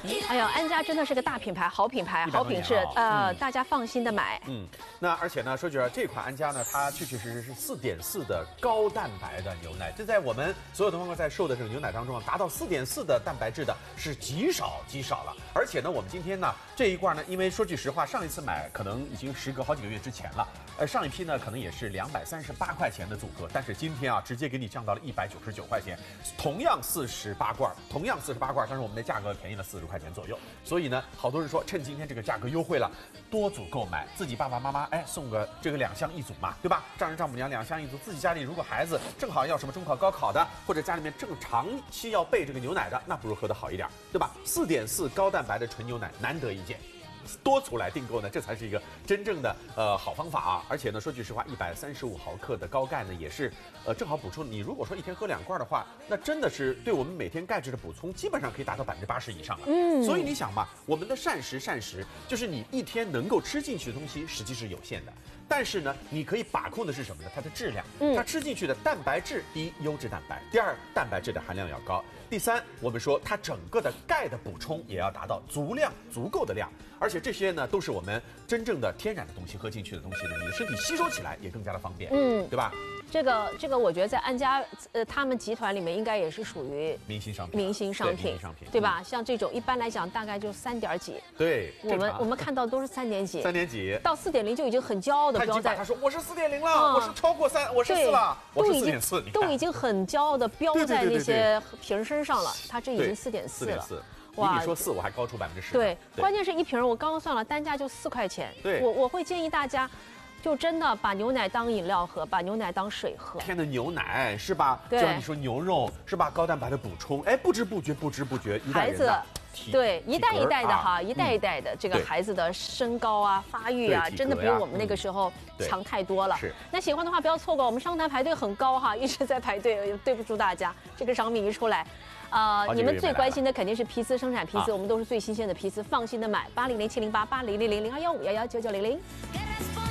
哎呀，安佳真的是个大品牌，好品牌，好品质，大家放心的买。 那而且呢，说句实话，这款安佳呢，它确确实实是4.4的高蛋白的牛奶，这在我们所有的朋友在售的这个牛奶当中啊，达到4.4的蛋白质的是极少了。而且呢，我们今天呢这一罐呢，因为说句实话，上一次买可能已经时隔好几个月之前了，上一批呢可能也是238块钱的组合，但是今天啊直接给你降到了199块钱，同样48罐，但是我们的价格便宜了40块钱左右。所以呢，好多人说趁今天这个价格优惠了，多组购买，自己爸爸妈妈送个这个2箱1组嘛，对吧？丈人丈母娘2箱1组，自己家里如果孩子正好要什么中考高考的，或者家里面正长期要备这个牛奶的，那不如喝得好一点，对吧？4.4高蛋白的纯牛奶难得一见。多组来订购呢，这才是一个真正的好方法啊！而且呢，说句实话，135毫克的高钙呢，也是正好补充。你如果说一天喝2罐的话，那真的是对我们每天钙质的补充，基本上可以达到80%以上了。所以你想嘛，我们的膳食就是你一天能够吃进去的东西，实际是有限的。但是呢，你可以把控的是什么呢？它的质量。它吃进去的蛋白质，第一，优质蛋白；第二，蛋白质的含量要高；第三，我们说它整个的钙的补充也要达到足够的量。而且这些呢，都是我们真正的天然的东西，喝进去的东西呢，你的身体吸收起来也更加的方便，对吧？ 这个，我觉得在安佳他们集团里面应该也是属于明星商品， 对吧？像这种一般来讲大概就3点几， 对， 我们看到都是3点几 ，3点几到4.0就已经很骄傲的标在， 他说我是4.0了，我是超过3，我是4了，我是4.4， 都已经很骄傲的标在那些瓶身上了，他这已经4.4了。 哇，你说4，我还高出10%。 对，关键是一瓶我刚刚算了，单价就4块钱。 对， 我会建议大家，就真的把牛奶当饮料喝，把牛奶当水喝。 天的牛奶是吧？ 对， 就像你说牛肉是吧？高蛋白的补充，不知不觉，一代人的对，一代一代的哈，一代一代的这个孩子的身高啊、发育啊，真的比我们那个时候强太多了。 是， 那喜欢的话不要错过，我们商台排队很高哈，一直在排队，对不住大家。这个商品一出来。你们最关心的肯定是皮丝生产皮丝，我们都是最新鲜的皮丝，放心的买，800-708-8000-0215119900。